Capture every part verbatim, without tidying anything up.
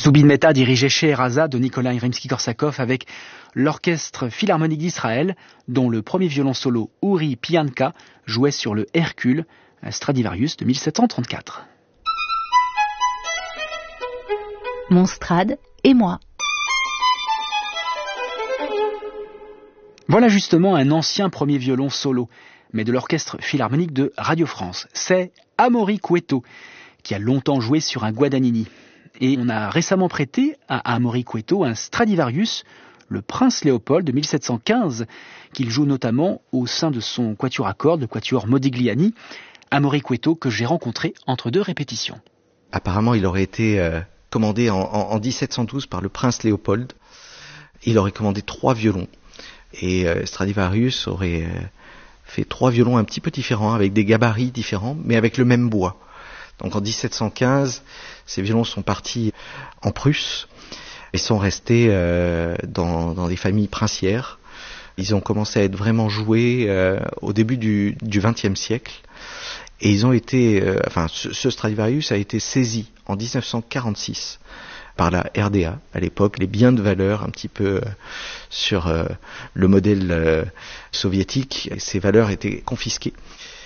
Zubin Mehta dirigeait Scheherazade de Nikolai Rimsky-Korsakov avec l'Orchestre Philharmonique d'Israël, dont le premier violon solo Uri Pianka jouait sur le Hercule, un Stradivarius de mille sept cent trente-quatre. Mon Strad et moi. Voilà justement un ancien premier violon solo, mais de l'Orchestre Philharmonique de Radio France. C'est Amaury Cueto, qui a longtemps joué sur un Guadagnini. Et on a récemment prêté à Amaury Cueto un Stradivarius, le Prince Léopold de mille sept cent quinze, qu'il joue notamment au sein de son quatuor à cordes, le quatuor Modigliani. Amaury Cueto que j'ai rencontré entre deux répétitions. Apparemment, il aurait été euh, commandé en, en, en dix-sept cent douze par le Prince Léopold. Il aurait commandé trois violons. Et euh, Stradivarius aurait euh, fait trois violons un petit peu différents, avec des gabarits différents, mais avec le même bois. Donc en dix-sept cent quinze, ces violons sont partis en Prusse et sont restés euh, dans, dans des familles princières. Ils ont commencé à être vraiment joués euh, au début du vingtième siècle. Et ils ont été, euh, enfin, ce, ce Stradivarius a été saisi en dix-neuf cent quarante-six par la R D A, à l'époque, les biens de valeur un petit peu euh, sur euh, le modèle euh, soviétique. Ces valeurs étaient confisquées.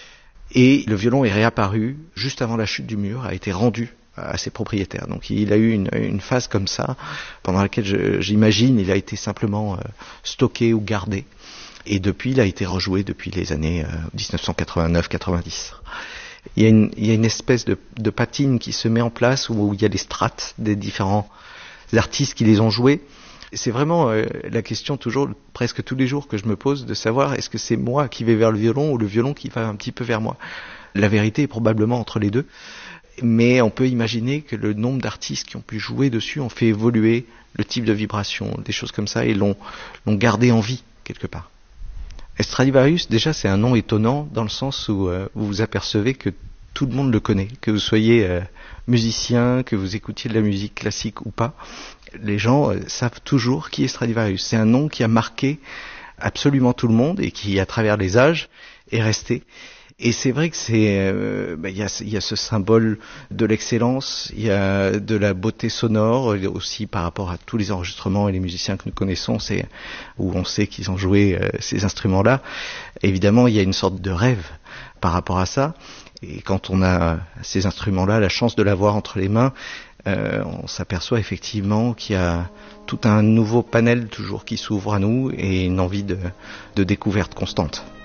Et le violon est réapparu juste avant la chute du mur, a été rendu à ses propriétaires. Donc il a eu une, une phase comme ça, pendant laquelle je, j'imagine il a été simplement euh, stocké ou gardé. Et depuis, il a été rejoué depuis les années euh, dix-neuf cent quatre-vingt-neuf quatre-vingt-dix. Il y a une, il y a une espèce de, de patine qui se met en place où, où il y a les strates des différents artistes qui les ont joués. C'est vraiment euh, la question toujours, presque tous les jours que je me pose, de savoir est-ce que c'est moi qui vais vers le violon ou le violon qui va un petit peu vers moi. La vérité est probablement entre les deux. Mais on peut imaginer que le nombre d'artistes qui ont pu jouer dessus ont fait évoluer le type de vibration, des choses comme ça, et l'ont, l'ont gardé en vie quelque part. Stradivarius, déjà, c'est un nom étonnant dans le sens où euh, vous vous apercevez que tout le monde le connaît, que vous soyez euh, musicien, que vous écoutiez de la musique classique ou pas. Les gens euh, savent toujours qui est Stradivarius. C'est un nom qui a marqué absolument tout le monde et qui, à travers les âges, est resté. Et c'est vrai que c'est, euh, bah, y a, y a ce symbole de l'excellence, il y a de la beauté sonore aussi par rapport à tous les enregistrements et les musiciens que nous connaissons, c'est où on sait qu'ils ont joué euh, ces instruments-là. Évidemment, il y a une sorte de rêve par rapport à ça. Et quand on a ces instruments-là, la chance de l'avoir entre les mains, euh, on s'aperçoit effectivement qu'il y a tout un nouveau panel toujours qui s'ouvre à nous et une envie de, de découverte constante.